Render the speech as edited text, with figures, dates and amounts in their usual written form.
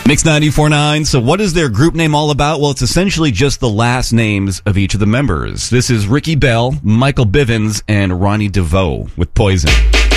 Mix 94.9. So what is their group name all about? Well, it's essentially just the last names of each of the members. This is Ricky Bell, Michael Bivins, and Ronnie DeVoe with Poison.